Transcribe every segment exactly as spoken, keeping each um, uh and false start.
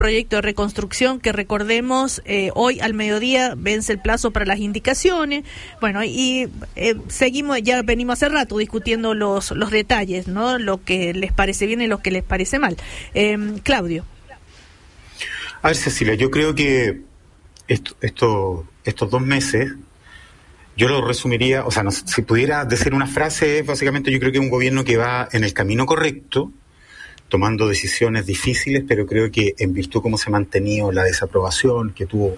proyecto de reconstrucción que, recordemos, eh, hoy al mediodía vence el plazo para las indicaciones. Bueno, y eh, seguimos, ya venimos hace rato discutiendo los, los detalles, ¿no? Lo que les parece bien y lo que les parece mal. Eh, Claudio. A ver, Cecilia, yo creo que esto, esto, estos dos meses, yo lo resumiría, o sea, no, si pudiera decir una frase, básicamente yo creo que es un gobierno que va en el camino correcto, tomando decisiones difíciles, pero creo que en virtud de cómo se ha mantenido la desaprobación que tuvo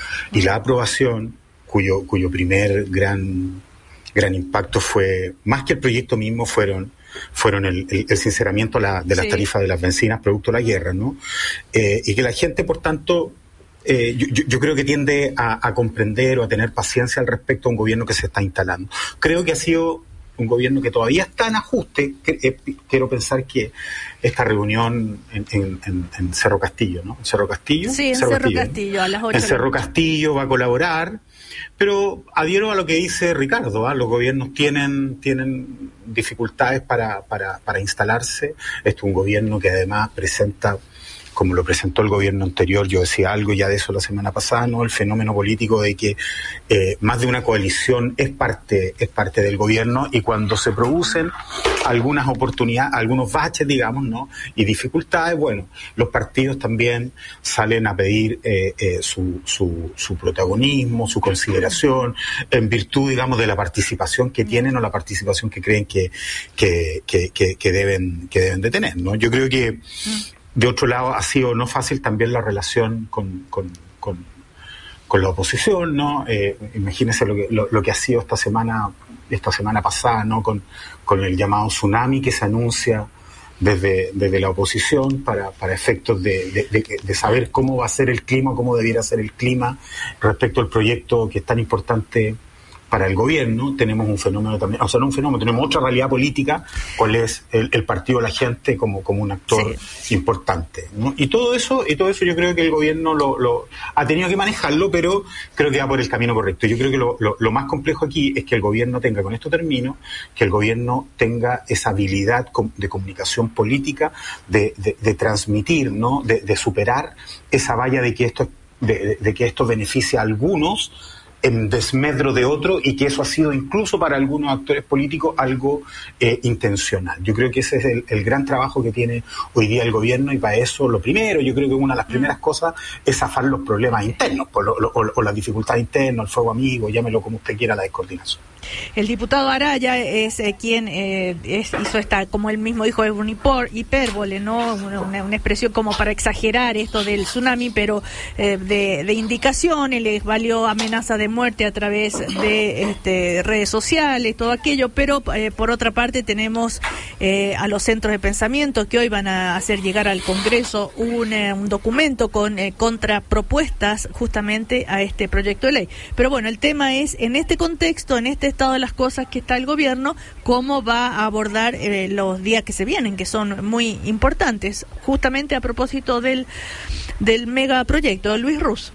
y la aprobación, cuyo, cuyo primer gran, gran impacto fue, más que el proyecto mismo, fueron fueron el, el, el sinceramiento la, de las sí. tarifas de las bencinas producto de la guerra, ¿no? Eh, y que la gente, por tanto, eh, yo, yo, yo creo que tiende a, a comprender o a tener paciencia al respecto a un gobierno que se está instalando. Creo que ha sido un gobierno que todavía está en ajuste. Que, eh, quiero pensar que esta reunión en, en, en, en Cerro Castillo, ¿no? Cerro Castillo. Sí, en Cerro, Cerro Castillo, Castillo, ¿no? a las ocho. En Cerro Castillo va a colaborar. Pero adhiero a lo que dice Ricardo, ¿eh? Los gobiernos tienen, tienen dificultades para, para, para instalarse. Este es un gobierno que además presenta, como lo presentó el gobierno anterior, yo decía algo ya de eso la semana pasada, ¿no? El fenómeno político de que eh, más de una coalición es parte, es parte del gobierno, y cuando se producen algunas oportunidades, algunos baches, digamos, ¿no? Y dificultades, bueno, los partidos también salen a pedir eh, eh, su, su, su protagonismo, su consideración, en virtud, digamos, de la participación que tienen o la participación que creen que, que, que, que, que deben, que deben de tener, ¿no? Yo creo que de otro lado, ha sido no fácil también la relación con, con, con, con la oposición, ¿no? Eh, imagínense lo que, lo, lo que ha sido esta semana, esta semana pasada, ¿no? Con, con el llamado tsunami que se anuncia desde, desde la oposición para, para efectos de, de, de, de saber cómo va a ser el clima, cómo debiera ser el clima respecto al proyecto que es tan importante para el gobierno. Tenemos un fenómeno también, o sea, no un fenómeno, tenemos otra realidad política, cuál es el, el partido de la gente como, como un actor sí. importante, ¿no? Y todo eso, y todo eso yo creo que el gobierno lo, lo ha tenido que manejarlo, pero creo que va por el camino correcto. Yo creo que lo, lo, lo más complejo aquí es que el gobierno tenga, con esto termino, que el gobierno tenga esa habilidad de comunicación política, de, de, de transmitir, ¿no? De, de superar esa valla de que esto, de, de que esto beneficia a algunos en desmedro de otro, y que eso ha sido incluso para algunos actores políticos algo eh, intencional. Yo creo que ese es el, el gran trabajo que tiene hoy día el gobierno, y para eso lo primero, yo creo que una de las primeras cosas es zafar los problemas internos, por lo, lo, o, o las dificultades internas, el fuego amigo, llámelo como usted quiera, la descoordinación. El diputado Araya es eh, quien eh, es, hizo esta, como él mismo dijo, es un hipor, hipérbole, ¿no? Una, una, una expresión como para exagerar esto del tsunami, pero eh, de, de indicaciones, les valió amenaza de muerte a través de este, redes sociales, todo aquello, pero eh, por otra parte tenemos eh, a los centros de pensamiento que hoy van a hacer llegar al Congreso un, eh, un documento con eh, contrapropuestas justamente a este proyecto de ley. Pero bueno, el tema es, en este contexto, en este estado de las cosas que está el gobierno, cómo va a abordar eh, los días que se vienen, que son muy importantes, justamente a propósito del, del megaproyecto. Luis Ruz.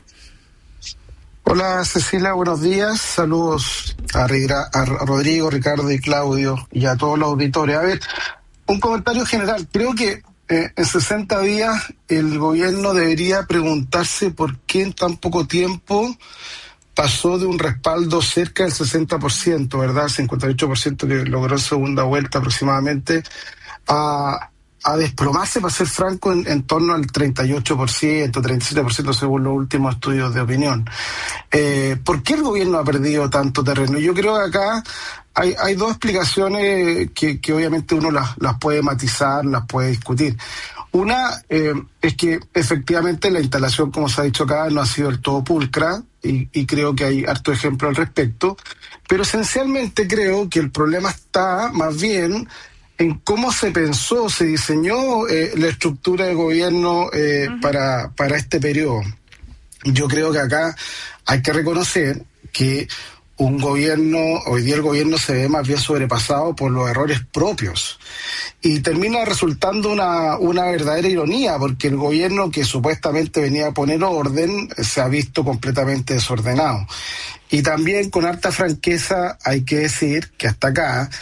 Hola Cecilia, buenos días, saludos a, Rigra, a Rodrigo, Ricardo y Claudio y a todos los auditores. A ver, un comentario general, creo que eh, en sesenta días el gobierno debería preguntarse por qué en tan poco tiempo pasó de un respaldo cerca del sesenta por ciento, ¿verdad? cincuenta y ocho por ciento que logró en segunda vuelta aproximadamente, a, a desplomarse, para ser franco, en, en torno al treinta y ocho por ciento, treinta y siete por ciento según los últimos estudios de opinión. Eh, ¿Por qué el gobierno ha perdido tanto terreno? Yo creo que acá hay, hay dos explicaciones que, que obviamente uno las, las puede matizar, las puede discutir. Una eh, es que efectivamente la instalación, como se ha dicho acá, no ha sido del todo pulcra, y, y creo que hay harto ejemplo al respecto, pero esencialmente creo que el problema está más bien en cómo se pensó, se diseñó eh, la estructura de gobierno eh, uh-huh. para, para este periodo. Yo creo que acá hay que reconocer que un gobierno, hoy día el gobierno se ve más bien sobrepasado por los errores propios, y termina resultando una, una verdadera ironía, porque el gobierno que supuestamente venía a poner orden se ha visto completamente desordenado. Y también, con harta franqueza, hay que decir que hasta acá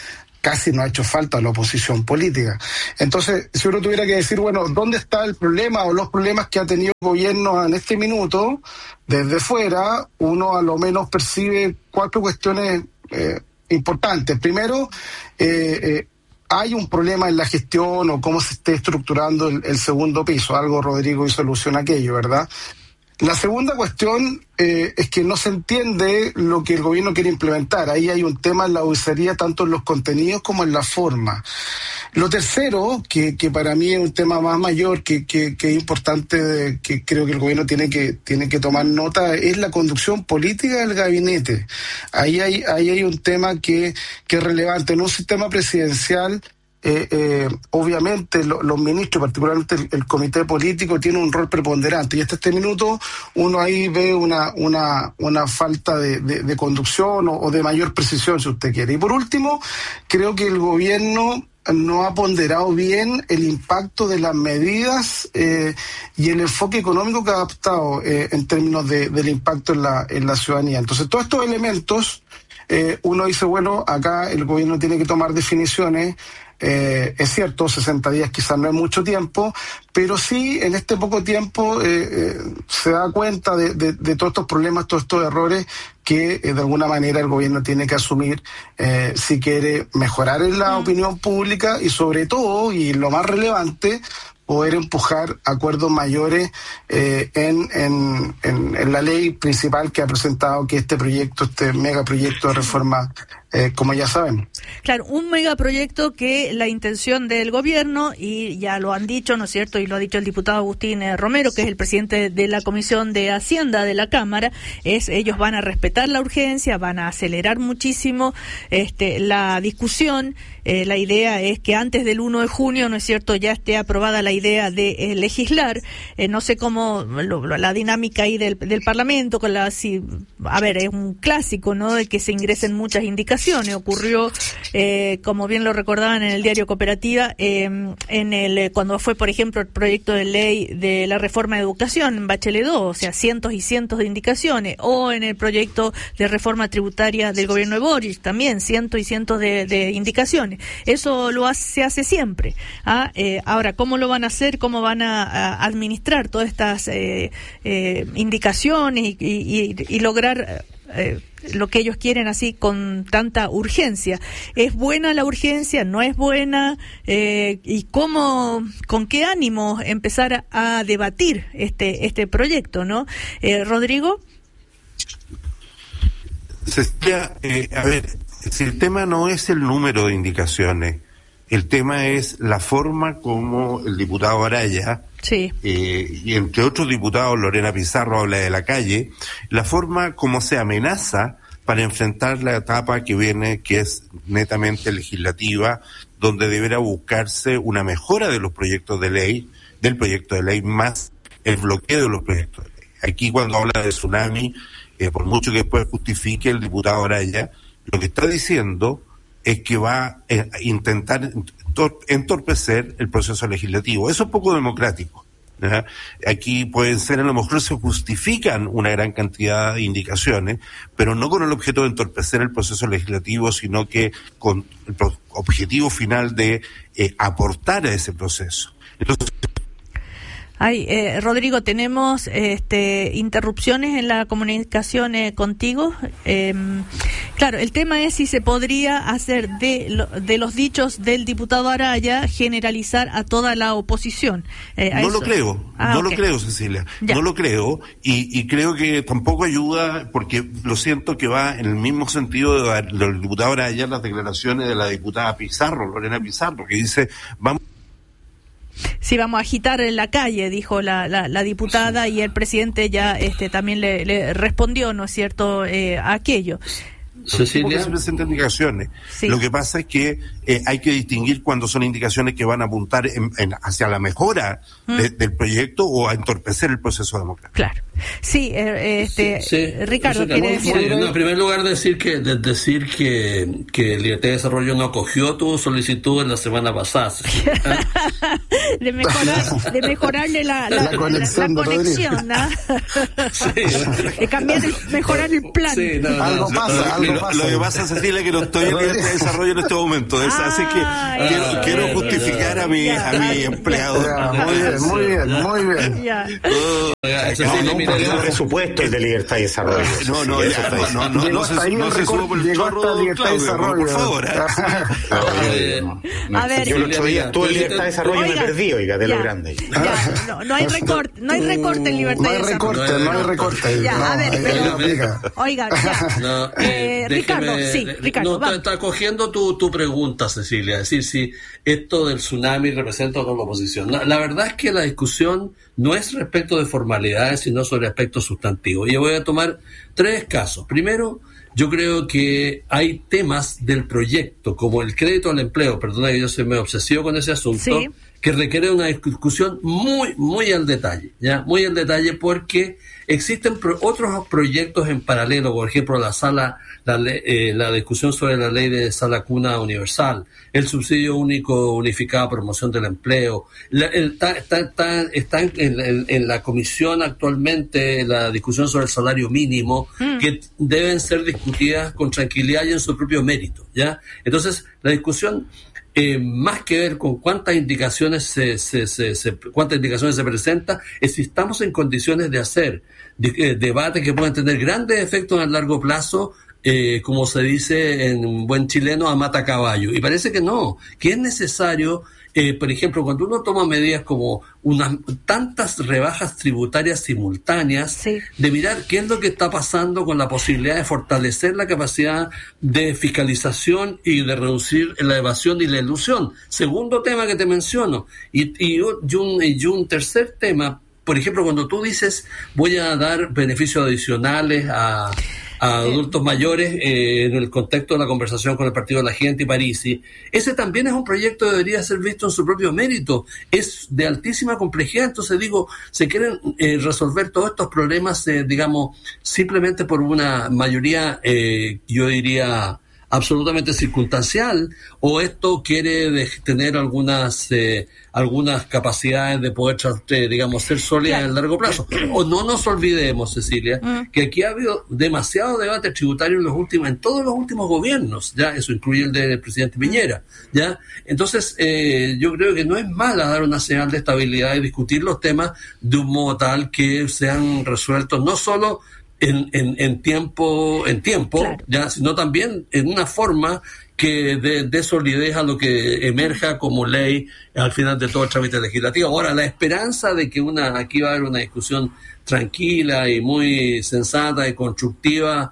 casi no ha hecho falta la oposición política. Entonces, si uno tuviera que decir, bueno, ¿dónde está el problema o los problemas que ha tenido el gobierno en este minuto? Desde fuera, uno a lo menos percibe cuatro cuestiones eh, importantes. Primero, eh, eh, hay un problema en la gestión o cómo se esté estructurando el, el segundo piso. Algo Rodrigo hizo alusión a aquello, ¿verdad? La segunda cuestión eh, es que no se entiende lo que el gobierno quiere implementar. Ahí hay un tema en la auditoría, tanto en los contenidos como en la forma. Lo tercero, que, que para mí es un tema más mayor, que, que, que es importante, de, que creo que el gobierno tiene que, tiene que tomar nota, es la conducción política del gabinete. Ahí hay, ahí hay un tema que, que es relevante. En un sistema presidencial, Eh, eh, obviamente lo, los ministros, particularmente el, el comité político, tiene un rol preponderante, y hasta este minuto uno ahí ve una una una falta de, de, de conducción o, o de mayor precisión, si usted quiere. Y por último, creo que el gobierno no ha ponderado bien el impacto de las medidas eh, y el enfoque económico que ha adoptado eh, en términos de, del impacto en la, en la ciudadanía. Entonces, todos estos elementos, eh, uno dice, bueno, acá el gobierno tiene que tomar definiciones. Eh, es cierto, sesenta días quizás no es mucho tiempo, pero sí en este poco tiempo eh, eh, se da cuenta de, de, de todos estos problemas, todos estos errores que eh, de alguna manera el gobierno tiene que asumir eh, si quiere mejorar en la mm. opinión pública y sobre todo, y lo más relevante, poder empujar acuerdos mayores eh, en, en, en, en la ley principal que ha presentado, que este proyecto, este megaproyecto de reforma, eh, como ya saben. Claro, un megaproyecto que la intención del gobierno, y ya lo han dicho, ¿no es cierto?, y lo ha dicho el diputado Agustín eh, Romero, que es el presidente de la Comisión de Hacienda de la Cámara, es ellos van a respetar la urgencia, van a acelerar muchísimo este, la discusión. Eh, la idea es que antes del uno de junio, ¿no es cierto?, ya esté aprobada la idea de eh, legislar. Eh, no sé cómo lo, lo, la dinámica ahí del, del Parlamento, con la, si, a ver, es un clásico, ¿no?, de que se ingresen muchas indicaciones. Ocurrió, eh, como bien lo recordaban en el diario Cooperativa, eh, en el cuando fue, por ejemplo, el proyecto de ley de la reforma de educación en Bachelet dos, o sea, cientos y cientos de indicaciones, o en el proyecto de reforma tributaria del gobierno de Boric, también cientos y cientos de, de indicaciones. Eso lo hace, se hace siempre. ¿ah? Eh, ahora, ¿cómo lo van a hacer? ¿Cómo van a, a administrar todas estas eh, eh, indicaciones y, y, y lograr eh, lo que ellos quieren así con tanta urgencia? ¿Es buena la urgencia? ¿No es buena? Eh, ¿Y cómo, con qué ánimo empezar a, a debatir este este proyecto, no? Eh, Rodrigo. Cecilia, eh, a ver, si el tema no es el número de indicaciones, el tema es la forma como el diputado Araya, sí. eh, y entre otros diputados, Lorena Pizarro habla de la calle, la forma como se amenaza para enfrentar la etapa que viene, que es netamente legislativa, donde deberá buscarse una mejora de los proyectos de ley, del proyecto de ley, más el bloqueo de los proyectos de ley. Aquí cuando habla de tsunami, eh, por mucho que después justifique el diputado Araya, lo que está diciendo es que va a intentar entorpecer el proceso legislativo. Eso es poco democrático. ¿verdad? Aquí pueden ser, a lo mejor se justifican una gran cantidad de indicaciones, pero no con el objeto de entorpecer el proceso legislativo, sino que con el objetivo final de eh, aportar a ese proceso. Entonces, Ay, eh, Rodrigo, tenemos este, interrupciones en la comunicación eh, contigo. Eh, claro, el tema es si se podría hacer de, lo, de los dichos del diputado Araya generalizar a toda la oposición. Eh, no lo creo, ah, no okay. lo creo, Cecilia, ya. no lo creo, y, y creo que tampoco ayuda, porque lo siento que va en el mismo sentido de, del diputado Araya, las declaraciones de la diputada Pizarro, Lorena Pizarro, que dice, vamos... Sí, vamos a agitar en la calle, dijo la, la, la diputada, y el presidente ya este también le, le respondió, ¿no es cierto?, eh, a aquello. Cecilia, se presentan indicaciones. Sí. Lo que pasa es que eh, hay que distinguir cuando son indicaciones que van a apuntar en, en, hacia la mejora mm. de, del proyecto o a entorpecer el proceso democrático. Claro. Sí, eh, este, sí, sí. Ricardo, ¿quiere decir? Sí, no, en primer lugar, decir que de, decir que, que Libertad y Desarrollo no acogió tu solicitud en la semana pasada. de mejorar, de mejorarle la, la, la, la conexión, la, la conexión ¿no? Sí. De cambiar, el, mejorar el plan. Sí, no, no, algo pasa, lo, algo lo, pasa. Lo que pasa, Cecilia, es que no estoy en Libertad de Desarrollo en este momento. Es, ah, así que ah, quiero, ya, quiero ya, justificar ya, a mi, ya, a mi ya, empleado. Ya, muy bien, muy bien, muy bien. Ya. Oh, no, no, mira, el presupuesto es de Libertad y Desarrollo. No, no, ya, no, no, no, no se, no se subo por el chorro, Claudio, por favor. A ver, yo el otro día estuve en Libertad y Desarrollo y me perdí, oiga, de lo grande. Ya, no, no hay recorte, no hay recorte en Libertad y Desarrollo. No hay recorte, no hay recorte. Ya, a ver, pero, oiga, ya. No, eh, Ricardo, sí, Ricardo, no, está cogiendo tu, tu pregunta, Cecilia, es decir, si esto del tsunami representa o no la oposición. La, la verdad es que la discusión no es respecto de formalidades, sino sobre aspectos sustantivos. Y yo voy a tomar tres casos. Primero, yo creo que hay temas del proyecto, como el crédito al empleo, perdona que yo se me obsesió con ese asunto, sí, que requiere una discusión muy, muy al detalle, ya, muy al detalle, porque existen pro- otros proyectos en paralelo, por ejemplo, la sala, la, eh, la discusión sobre la ley de sala cuna universal, el subsidio único unificado, promoción del empleo, la, el, está, está, está, está en, en, en la comisión actualmente la discusión sobre el salario mínimo, mm. que deben ser discutidas con tranquilidad y en su propio mérito, ya. Entonces, la discusión Eh, más que ver con cuántas indicaciones se, se, se, se cuántas indicaciones se presentan, es si estamos en condiciones de hacer de, eh, debates que pueden tener grandes efectos a largo plazo, eh, como se dice en buen chileno, a mata caballo. Y parece que no, que es necesario, eh, por ejemplo, cuando uno toma medidas como unas tantas rebajas tributarias simultáneas, sí, de mirar qué es lo que está pasando con la posibilidad de fortalecer la capacidad de fiscalización y de reducir la evasión y la elusión. Segundo tema que te menciono. Y, y, y, un, y un tercer tema, por ejemplo, cuando tú dices voy a dar beneficios adicionales a... a adultos mayores eh, en el contexto de la conversación con el Partido de la Gente y Parisi, ese también es un proyecto que debería ser visto en su propio mérito, es de altísima complejidad. Entonces digo, se quieren eh, resolver todos estos problemas, eh, digamos, simplemente por una mayoría, eh, yo diría, absolutamente circunstancial, o esto quiere de tener algunas eh, algunas capacidades de poder, eh, digamos, ser sólidas claro. a largo plazo. O no nos olvidemos, Cecilia, mm. que aquí ha habido demasiado debate tributario en los últimos, en todos los últimos gobiernos, ya, eso incluye el del presidente Piñera, ya. Entonces, eh, yo creo que no es mala dar una señal de estabilidad y discutir los temas de un modo tal que sean resueltos no solo En, en, en tiempo, en tiempo, claro. ya, sino también en una forma que dé de solidez a lo que emerja como ley al final de todo el trámite legislativo. Ahora, la esperanza de que una aquí va a haber una discusión tranquila y muy sensata y constructiva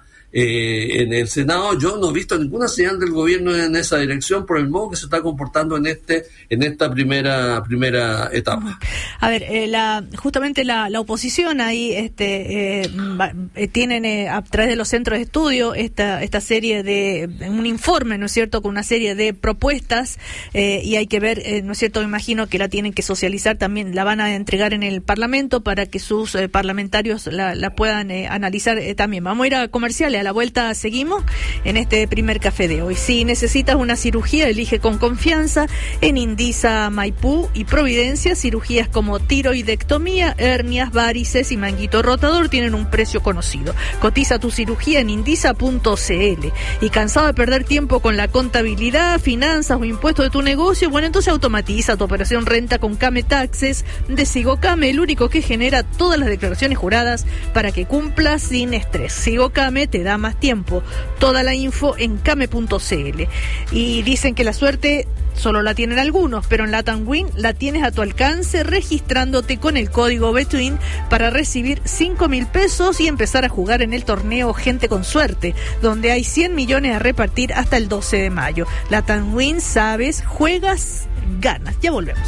eh, en el Senado, yo no he visto ninguna señal del gobierno en esa dirección por el modo que se está comportando en este en esta primera primera etapa. A ver, eh, la justamente la, la oposición ahí este eh, eh, tienen eh, a través de los centros de estudio esta esta serie de un informe, ¿no es cierto?, con una serie de propuestas eh, y hay que ver, eh, ¿no es cierto?, me imagino que la tienen que socializar también, la van a entregar en el Parlamento para que sus eh, parlamentarios la, la puedan eh, analizar eh, también. Vamos a ir a comerciales. A la vuelta seguimos en este primer café de hoy. Si necesitas una cirugía, elige con confianza en Indisa Maipú y Providencia. Cirugías como tiroidectomía, hernias, varices y manguito rotador tienen un precio conocido. Cotiza tu cirugía en indisa punto c l. Y cansado de perder tiempo con la contabilidad, finanzas o impuestos de tu negocio, bueno, entonces automatiza tu operación renta con Came Taxes de Sigocame, el único que genera todas las declaraciones juradas para que cumplas sin estrés. Sigocame te da más tiempo. Toda la info en came punto c l. Y dicen que la suerte solo la tienen algunos, pero en Latam Win la tienes a tu alcance registrándote con el código Betwin para recibir cinco mil pesos y empezar a jugar en el torneo Gente con Suerte, donde hay cien millones a repartir hasta el doce de mayo. Latam Win, sabes, juegas, ganas. Ya volvemos.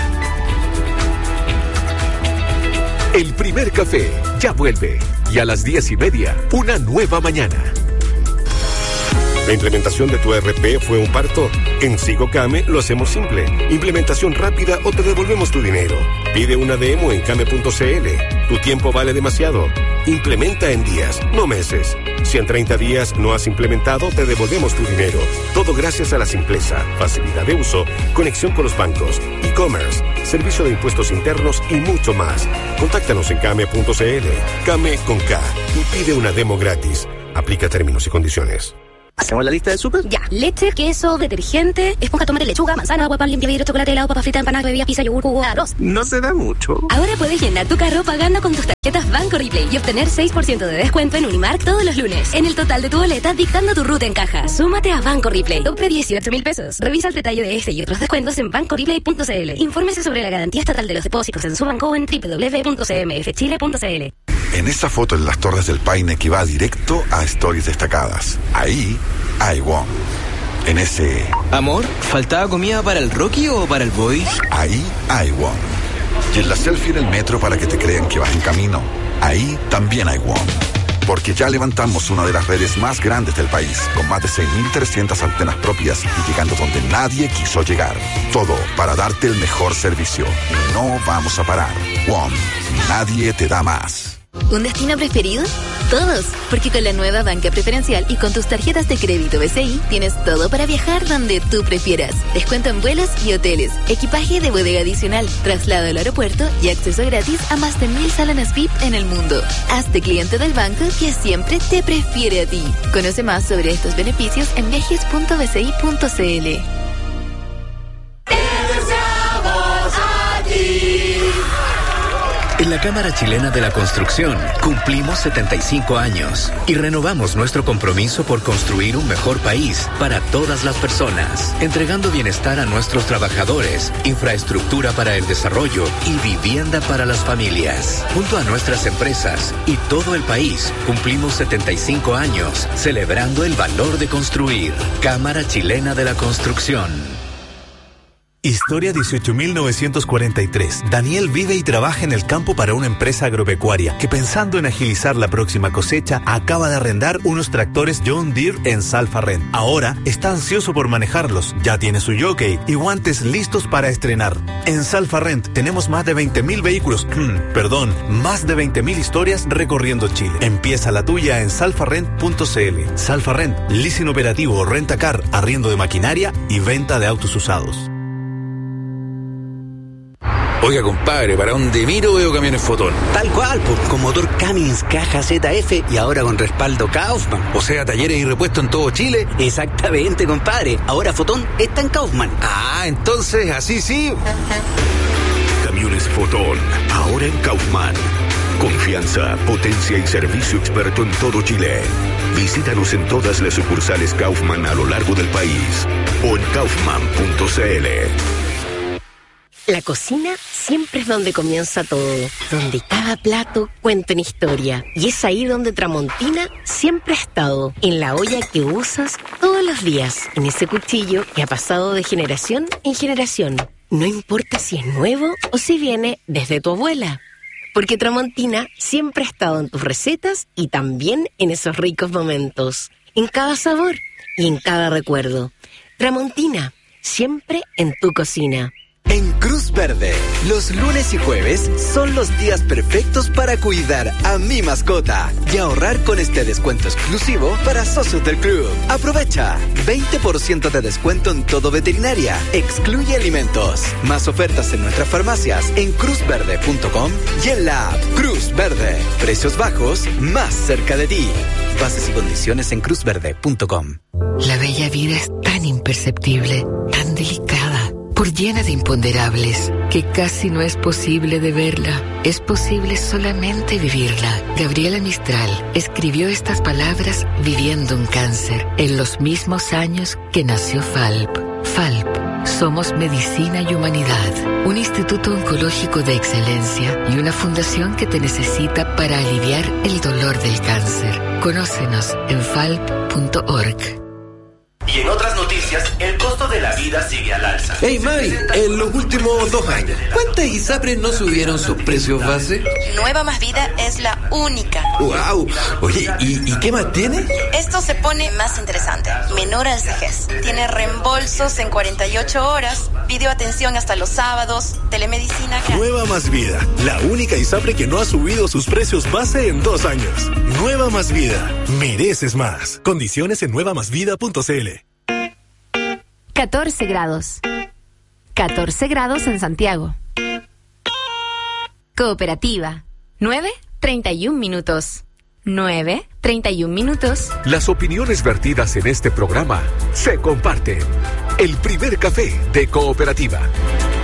El primer café ya vuelve y a las diez y media una nueva mañana. ¿La implementación de tu E R P fue un parto? En SigoCame lo hacemos simple. Implementación rápida o te devolvemos tu dinero. Pide una demo en came punto cl. Tu tiempo vale demasiado. Implementa en días, no meses. Si en treinta días no has implementado, te devolvemos tu dinero. Todo gracias a la simpleza, facilidad de uso, conexión con los bancos, e-commerce, servicio de impuestos internos y mucho más. Contáctanos en came punto cl. Came con K y pide una demo gratis. Aplica términos y condiciones. ¿Hacemos la lista de súper? Ya. Leche, queso, detergente, esponja, tomate, lechuga, manzana, agua, pan, limpia, vidrio, chocolate, helado, papa frita, empanada, bebida, pizza, yogur, jugo, arroz. No se da mucho. Ahora puedes llenar tu carro pagando con tus tarjetas Banco Replay y obtener seis por ciento de descuento en Unimark todos los lunes. En el total de tu boleta, dictando tu ruta en caja. Súmate a Banco Replay. Tope dieciocho mil pesos. Revisa el detalle de este y otros descuentos en banco replay punto cl. Infórmese sobre la garantía estatal de los depósitos en su banco en doble u doble u doble u punto c m f chile punto c l. En esa foto en las Torres del Paine que va directo a Stories Destacadas. Ahí hay Wong. En ese... Amor, ¿faltaba comida para el Rocky o para el Boy? Ahí hay Wong. Y en la selfie en el metro para que te crean que vas en camino. Ahí también hay Wong. Porque ya levantamos una de las redes más grandes del país, con más de seis mil trescientas antenas propias y llegando donde nadie quiso llegar. Todo para darte el mejor servicio. Y no vamos a parar. WOM. Nadie te da más. ¿Un destino preferido? Todos, porque con la nueva banca preferencial y con tus tarjetas de crédito B C I tienes todo para viajar donde tú prefieras. Descuento en vuelos y hoteles, equipaje de bodega adicional, traslado al aeropuerto y acceso gratis a más de mil salones V I P en el mundo. Hazte cliente del banco que siempre te prefiere a ti. Conoce más sobre estos beneficios en viajes punto b c i punto c l. En la Cámara Chilena de la Construcción cumplimos setenta y cinco años y renovamos nuestro compromiso por construir un mejor país para todas las personas, entregando bienestar a nuestros trabajadores, infraestructura para el desarrollo y vivienda para las familias. Junto a nuestras empresas y todo el país cumplimos setenta y cinco años celebrando el valor de construir. Cámara Chilena de la Construcción. Historia dieciocho mil novecientos cuarenta y tres. Daniel vive y trabaja en el campo para una empresa agropecuaria que, pensando en agilizar la próxima cosecha, acaba de arrendar unos tractores John Deere en Salfa Rent. Ahora está ansioso por manejarlos, ya tiene su jockey y guantes listos para estrenar. En Salfa Rent tenemos más de veinte mil vehículos, perdón, más de veinte mil historias recorriendo Chile. Empieza la tuya en salfa rent punto c l. Salfa Rent, leasing operativo, renta-car, arriendo de maquinaria y venta de autos usados. Oiga, compadre, ¿para dónde miro veo camiones Fotón? Tal cual, pues, con motor Cummins, caja Z F y ahora con respaldo Kaufman. O sea, talleres y repuestos en todo Chile. Exactamente, compadre. Ahora Fotón está en Kaufman. Ah, entonces, así sí. Camiones Fotón, ahora en Kaufman. Confianza, potencia y servicio experto en todo Chile. Visítanos en todas las sucursales Kaufman a lo largo del país o en kaufman punto c l. La cocina siempre es donde comienza todo, donde cada plato cuenta una historia. Y es ahí donde Tramontina siempre ha estado, en la olla que usas todos los días, en ese cuchillo que ha pasado de generación en generación. No importa si es nuevo o si viene desde tu abuela, porque Tramontina siempre ha estado en tus recetas y también en esos ricos momentos, en cada sabor y en cada recuerdo. Tramontina, siempre en tu cocina. En Cruz Verde, los lunes y jueves son los días perfectos para cuidar a mi mascota y ahorrar con este descuento exclusivo para socios del club. Aprovecha veinte por ciento de descuento en todo veterinaria, excluye alimentos. Más ofertas en nuestras farmacias en cruz verde punto com y en la app Cruz Verde. Precios bajos más cerca de ti. Bases y condiciones en cruz verde punto com. La bella vida es tan imperceptible, tan delicada, por llena de imponderables, que casi no es posible de verla. Es posible solamente vivirla. Gabriela Mistral escribió estas palabras viviendo un cáncer, en los mismos años que nació Falp. Falp, somos medicina y humanidad, un instituto oncológico de excelencia y una fundación que te necesita para aliviar el dolor del cáncer. Conócenos en falp punto org. Y en otras noticias, noticias, el costo de la vida sigue al alza. Hey Mari, en los últimos dos años, ¿cuántas ISAPRES no subieron sus precios base? Nueva Más Vida es la única. ¡Wow! Oye, ¿y, y qué más tiene? Esto se pone más interesante. Menor al C G E S. Tiene reembolsos en cuarenta y ocho horas, videoatención hasta los sábados, telemedicina gratis. Nueva Más Vida, la única ISAPRE que no ha subido sus precios base en dos años. Nueva Más Vida, mereces más. Condiciones en nueva más vida punto c l. catorce grados. catorce grados en Santiago. Cooperativa. nueve, treinta y un minutos. nueve, treinta y un minutos. Las opiniones vertidas en este programa se comparten. El primer café de Cooperativa.